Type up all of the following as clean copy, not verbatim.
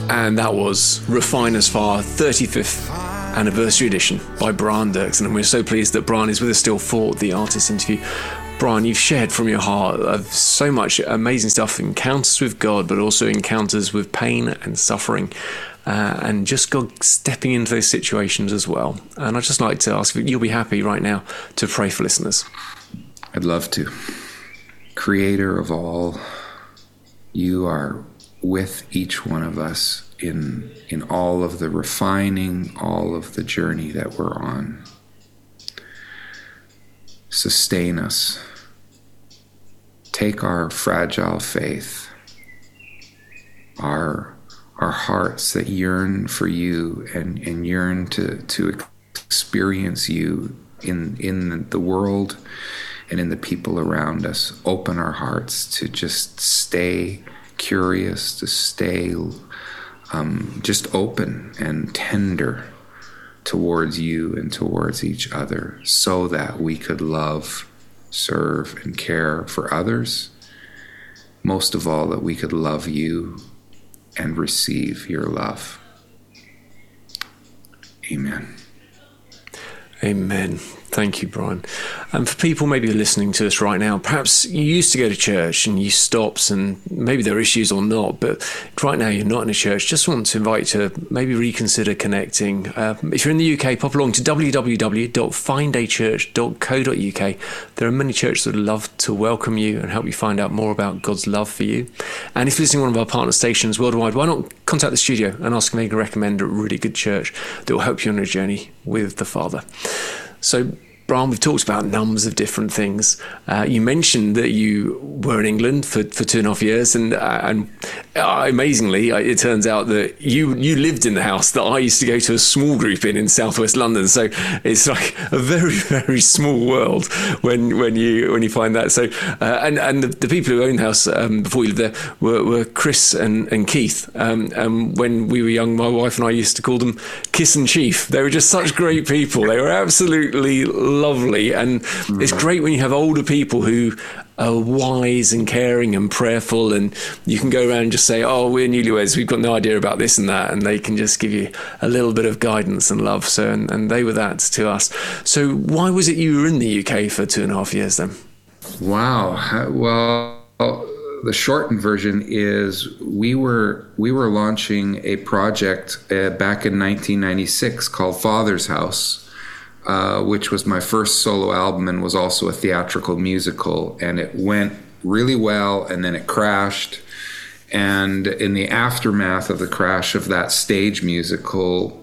And that was Refine Us Far 35th Anniversary Edition by Brian Dirksen. And we're so pleased that Brian is with us still for the artist interview. Brian, you've shared from your heart of so much amazing stuff, encounters with God, but also encounters with pain and suffering, and just God stepping into those situations as well. And I'd just like to ask if you'll be happy right now to pray for listeners. I'd love to. Creator of all, you are with each one of us in all of the refining, all of the journey that we're on. Sustain us. Take our fragile faith, our hearts that yearn for you and yearn to experience you in the world and in the people around us. Open our hearts to just stay curious, to stay just open and tender towards you and towards each other, so that we could love, serve, and care for others. Most of all, that we could love you and receive your love. Amen. Amen. Thank you, Brian. And for people maybe listening to us right now, perhaps you used to go to church and you stopped, and maybe there are issues or not, but right now you're not in a church. Just want to invite you to maybe reconsider connecting. If you're in the UK, pop along to www.findachurch.co.uk. There are many churches that would love to welcome you and help you find out more about God's love for you. And if you're listening to one of our partner stations worldwide, why not contact the studio and ask if they can recommend a really good church that will help you on your journey with the Father. So, Brian, we've talked about numbers of different things. You mentioned that you were in England for 2.5 years, and amazingly, it turns out that you lived in the house that I used to go to a small group in southwest London. So it's like a very, very small world when you find that. So and the people who owned the house before you lived there were Chris and Keith. And when we were young, my wife and I used to call them Kiss and Chief. They were just such great people. They were absolutely lovely, and it's great when you have older people who are wise and caring and prayerful, and you can go around and just say, oh, we're newlyweds, we've got no idea about this and that, and they can just give you a little bit of guidance and love. So and they were that to us. So why was it you were in the UK for 2.5 years then? Wow. Well, the shortened version is we were launching a project back in 1996 called Father's House, which was my first solo album and was also a theatrical musical. And it went really well, and then it crashed. And in the aftermath of the crash of that stage musical,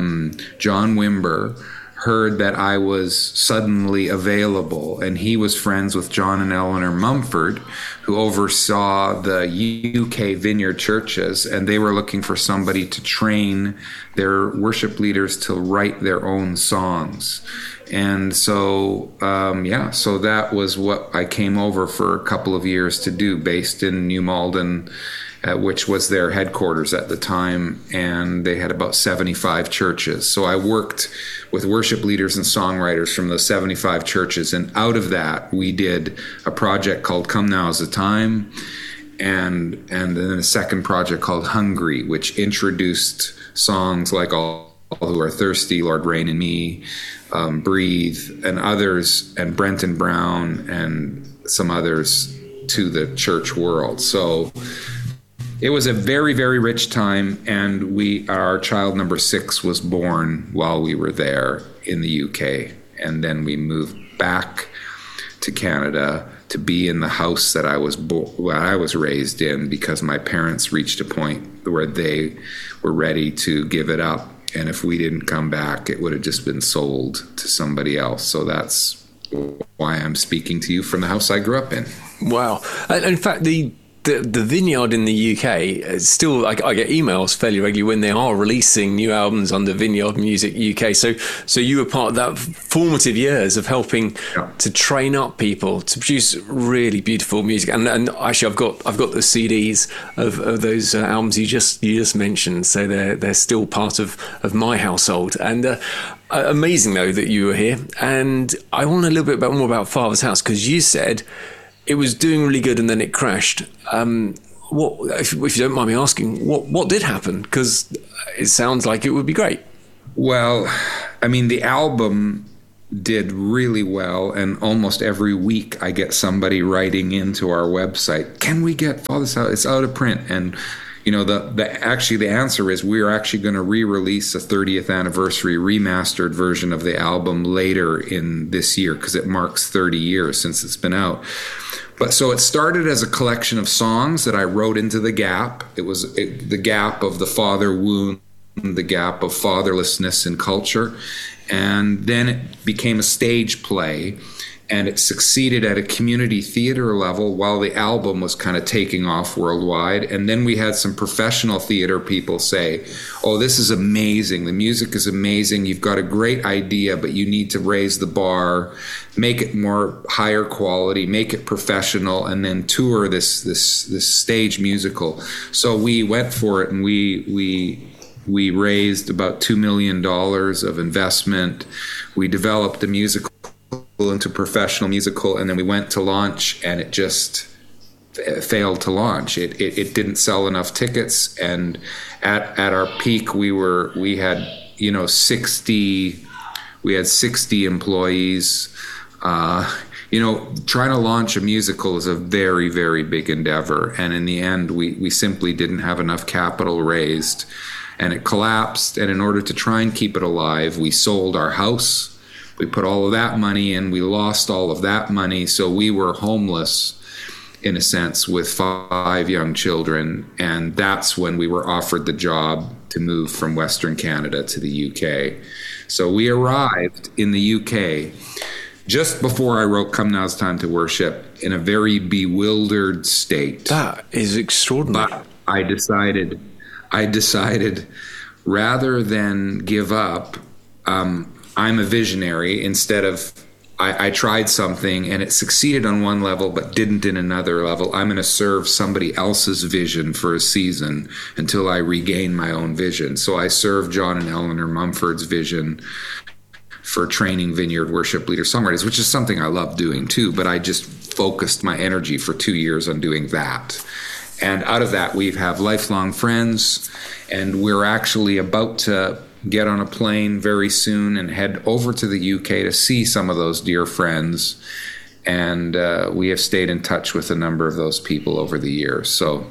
John Wimber heard that I was suddenly available, and he was friends with John and Eleanor Mumford, who oversaw the UK Vineyard churches, and they were looking for somebody to train their worship leaders to write their own songs. And so, so that was what I came over for a couple of years to do, based in New Malden, which was their headquarters at the time, and they had about 75 churches. So I worked with worship leaders and songwriters from those 75 churches, and out of that, we did a project called Come Now Is the Time, and then a second project called Hungry, which introduced songs like All Who Are Thirsty, Lord Reign in Me, Breathe, and others, and Brenton Brown, and some others to the church world. So it was a very, very rich time, and our child number 6 was born while we were there in the UK, and then we moved back to Canada to be in the house that I was raised in, because my parents reached a point where they were ready to give it up, and if we didn't come back, it would have just been sold to somebody else. So that's why I'm speaking to you from the house I grew up in. Wow. In fact, the Vineyard in the UK, still, I get emails fairly regularly when they are releasing new albums under Vineyard Music UK. So you were part of that formative years of helping to train up people to produce really beautiful music. And actually, I've got the CDs of those albums you just mentioned. So they're still part of my household. And amazing though that you were here. And I want a little bit more about Father's House, because you said it was doing really good and then it crashed. if you don't mind me asking, what did happen? Because it sounds like it would be great. Well, I mean, the album did really well, and almost every week I get somebody writing into our website, can we get Father's House? It's out of print. And you know, the answer is we're actually going to re-release a 30th anniversary remastered version of the album later in this year, because it marks 30 years since it's been out. But so it started as a collection of songs that I wrote into the gap. It was the gap of the father wound, the gap of fatherlessness in culture. And then it became a stage play, and it succeeded at a community theater level while the album was kind of taking off worldwide. And then we had some professional theater people say, oh, this is amazing. The music is amazing. You've got a great idea, but you need to raise the bar, make it more higher quality, make it professional, and then tour this stage musical. So we went for it, and we raised about $2 million of investment. We developed the musical into professional musical, and then we went to launch, and it just failed to launch. It didn't sell enough tickets, and at our peak we had 60 employees. Trying to launch a musical is a very, very big endeavor, and in the end we simply didn't have enough capital raised, and it collapsed. And in order to try and keep it alive, we sold our house. We put all of that money in. We lost all of that money. So we were homeless, in a sense, with 5 young children. And that's when we were offered the job to move from Western Canada to the UK. So we arrived in the UK just before I wrote Come Now's Time to Worship, in a very bewildered state. That is extraordinary. But I decided rather than give up, I'm a visionary. Instead of, I tried something and it succeeded on one level but didn't in another level. I'm going to serve somebody else's vision for a season until I regain my own vision. So I served John and Eleanor Mumford's vision for training vineyard worship leader songwriters, which is something I love doing too, but I just focused my energy for 2 years on doing that. And out of that, we have lifelong friends, and we're actually about to get on a plane very soon and head over to the UK to see some of those dear friends. And we have stayed in touch with a number of those people over the years. So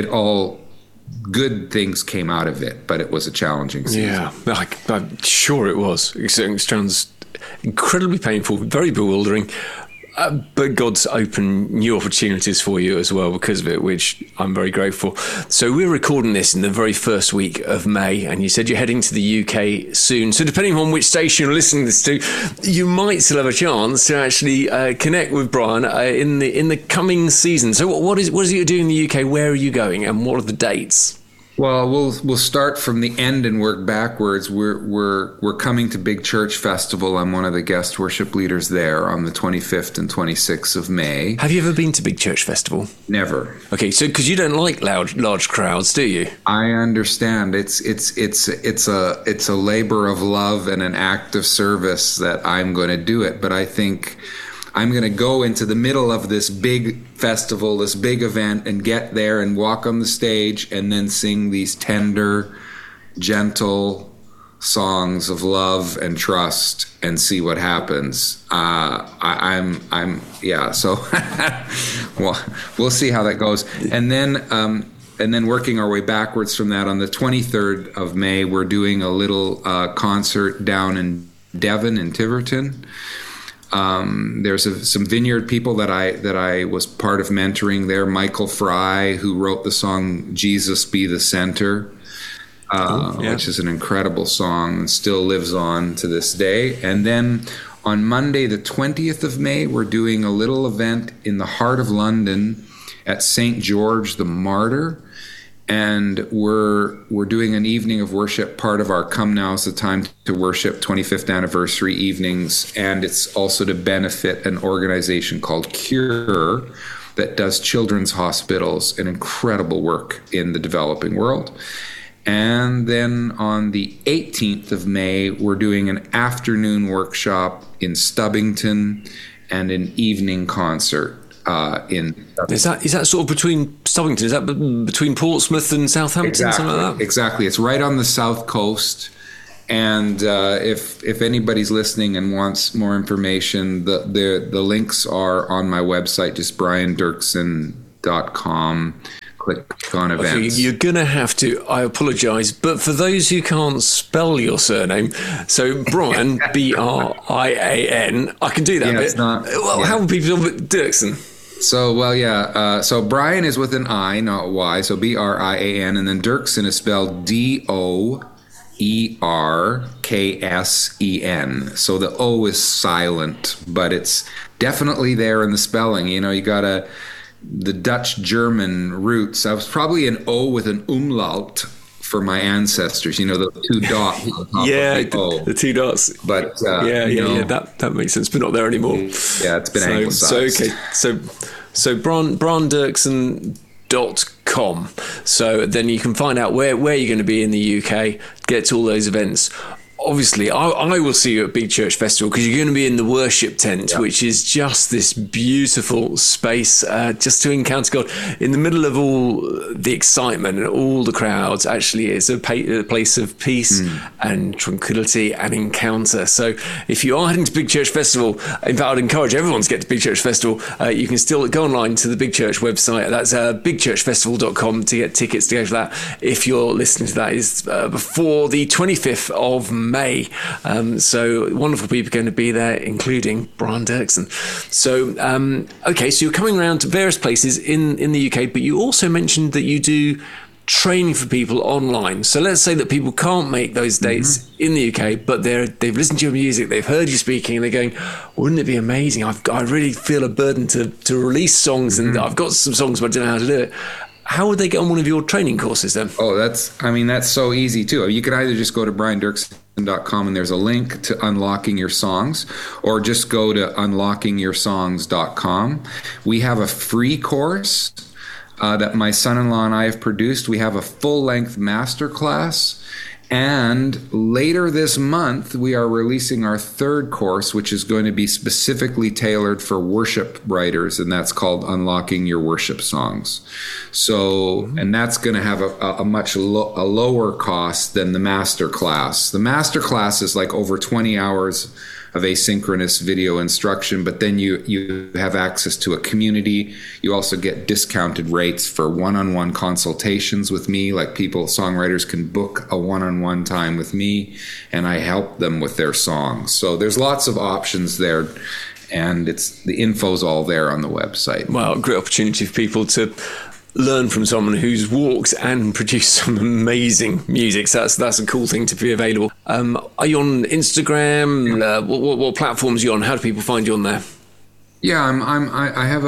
good things came out of it, but it was a challenging season. Yeah, I'm sure it was. It sounds incredibly painful, very bewildering. But God's opened new opportunities for you as well because of it, which I'm very grateful. So we're recording this in the very first week of May, and you said you're heading to the UK soon. So depending on which station you're listening to this to, you might still have a chance to actually connect with Brian in the coming season. So what is it you're doing in the UK? Where are you going, and what are the dates? Well, we'll start from the end and work backwards. We're coming to Big Church Festival. I'm one of the guest worship leaders there on the 25th and 26th of May. Have you ever been to Big Church Festival? Never. Okay, so because you don't like large crowds, do you? I understand. It's a labor of love and an act of service that I'm going to do it, but I think I'm going to go into the middle of this big festival, this big event, and get there and walk on the stage and then sing these tender, gentle songs of love and trust and see what happens. So well, we'll see how that goes. And then working our way backwards from that, on the 23rd of May, we're doing a little concert down in Devon in Tiverton. There's some vineyard people that I was part of mentoring there. Michael Fry, who wrote the song "Jesus Be the Center," which is an incredible song and still lives on to this day. And then on Monday, the 20th of May, we're doing a little event in the heart of London at St. George the Martyr. And we're doing an evening of worship, part of our Come Now's the Time to Worship 25th anniversary evenings. And it's also to benefit an organization called Cure that does children's hospitals, an incredible work in the developing world. And then on the 18th of May, we're doing an afternoon workshop in Stubbington and an evening concert in. Is that sort of between Stubbington? Is that between Portsmouth and Southampton? Exactly, something like that? Exactly. It's right on the south coast. And if anybody's listening and wants more information, the links are on my website, just briandirksen.com. Click on events. Okay, you're going to have to, I apologise, but for those who can't spell your surname, so Brian, Brian, I can do that bit. How will people do Dirksen? So Brian is with an I, not Y, so Brian, and then Dirksen is spelled Doerksen. So the O is silent, but it's definitely there in the spelling. You know, you got the Dutch-German roots. I was probably an O with an umlaut for my ancestors. You know, the two dots. The two dots. But that makes sense, but not there anymore. Yeah, it's been anglicized. So briandirksen.com. So then you can find out where you're going to be in the UK, get to all those events. Obviously, I will see you at Big Church Festival because you're going to be in the worship tent, which is just this beautiful space just to encounter God in the middle of all the excitement and all the crowds. Actually, it's a place of peace and tranquility and encounter. So if you are heading to Big Church Festival, in fact, I'd encourage everyone to get to Big Church Festival. You can still go online to the Big Church website. That's bigchurchfestival.com to get tickets to go for that. If you're listening to that, is before the 25th of May. So wonderful people are going to be there, including Brian Dirksen. So, so you're coming around to various places in the UK, but you also mentioned that you do training for people online. So let's say that people can't make those dates in the UK, but they've listened to your music, they've heard you speaking, and they're going, wouldn't it be amazing? I really feel a burden to release songs, and I've got some songs, but I don't know how to do it. How would they get on one of your training courses then? Oh, that's so easy too. You could either just go to briandirksen.com and there's a link to Unlocking Your Songs, or just go to unlockingyoursongs.com. We have a free course that my son-in-law and I have produced. We have a full-length masterclass. And later this month, we are releasing our third course, which is going to be specifically tailored for worship writers, and that's called Unlocking Your Worship Songs. So, and that's going to have a much lower cost than the master class. The master class is like over 20 hours of asynchronous video instruction, but then you have access to a community. You also get discounted rates for one-on-one consultations with me, like songwriters can book a one-on-one time with me, and I help them with their songs. So there's lots of options there, and the info's all there on the website. Well, a great opportunity for people to learn from someone who's walked and produced some amazing music. So that's a cool thing to be available. Are you on Instagram? What platforms are you on? How do people find you on there? Yeah, I have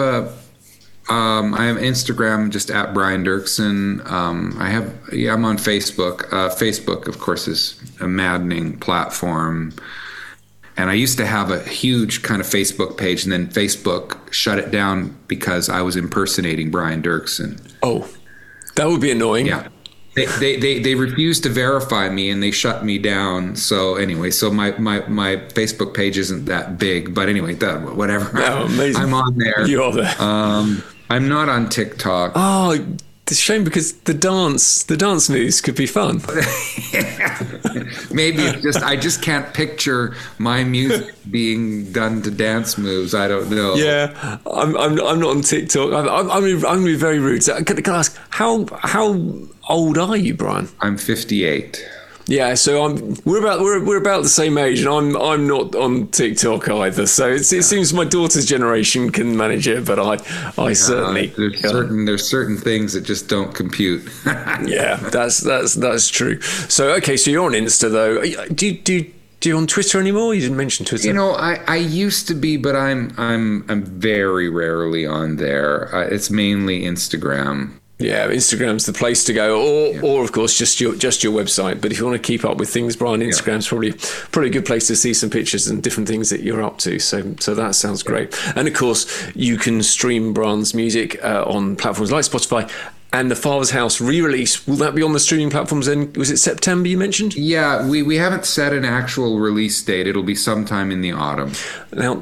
Instagram just at Brian Dirksen. I'm on Facebook. Facebook, of course, is a maddening platform. And I used to have a huge kind of Facebook page, and then Facebook shut it down because I was impersonating Brian Dirksen. Oh, that would be annoying. Yeah. They refused to verify me, and they shut me down. So anyway, my Facebook page isn't that big. But anyway, whatever. Oh, amazing. I'm on there. You are there. I'm not on TikTok. Oh, it's a shame because the dance moves could be fun. Maybe I just can't picture my music being done to dance moves. I don't know. Yeah, I'm not on TikTok. I'm going to be very rude. So can I ask how old are you, Brian? I'm 58. Yeah, so we're about the same age, and I'm not on TikTok either. So it seems my daughter's generation can manage it, but I certainly there's certain things that just don't compute. Yeah, that's true. So okay, so you're on Insta though. Do you on Twitter anymore? You didn't mention Twitter. You know, I used to be, but I'm very rarely on there. It's mainly Instagram. Yeah, Instagram's the place to go, or of course just your website. But if you want to keep up with things, Brian, Instagram's probably a good place to see some pictures and different things that you're up to. So that sounds great. And of course, you can stream Brian's music on platforms like Spotify. And the Father's House re-release, will that be on the streaming platforms then? Was it September you mentioned? Yeah, we haven't set an actual release date. It'll be sometime in the autumn. Now,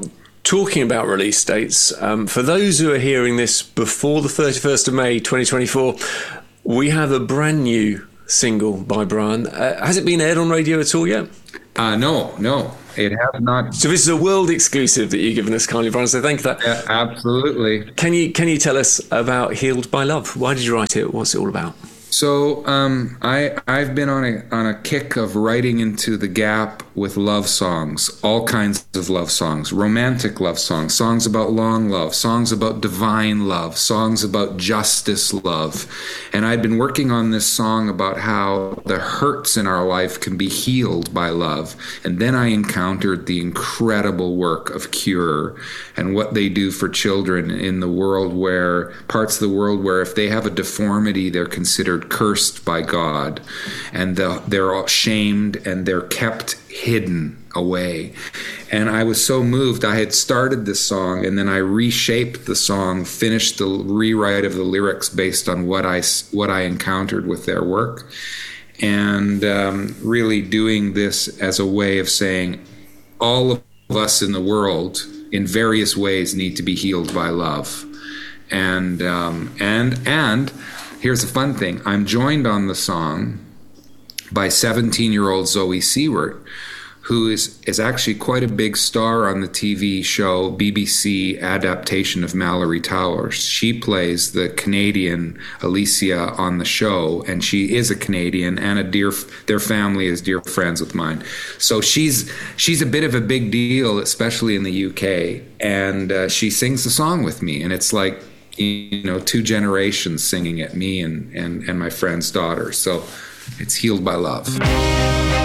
Talking about release dates, for those who are hearing this before the 31st of May 2024, we have a brand new single by Brian. Has it been aired on radio at all yet? No, it has not. So this is a world exclusive that you've given us kindly, Brian, so thank you for that. Yeah, absolutely. Can you tell us about Healed by Love? Why did you write it? What's it all about? So I've been on a kick of writing into the gap with love songs, all kinds of love songs, romantic love songs, songs about long love, songs about divine love, songs about justice love. And I'd been working on this song about how the hurts in our life can be healed by love. And then I encountered the incredible work of Cure and what they do for children in the world where, parts of the world where if they have a deformity, they're considered cursed by God, and they're all shamed and they're kept hidden away. And I was so moved. I had started this song and then I reshaped the song, finished the rewrite of the lyrics based on what I encountered with their work, and really doing this as a way of saying all of us in the world in various ways need to be healed by love. And here's a fun thing. I'm joined on the song by 17-year-old Zoe Seward, who is actually quite a big star on the TV show BBC adaptation of Mallory Towers. She plays the Canadian Alicia on the show, and she is a Canadian, and their family is dear friends with mine. So she's a bit of a big deal, especially in the UK, and she sings the song with me, and it's like, two generations singing it, me and my friend's daughter. So it's Healed by Love.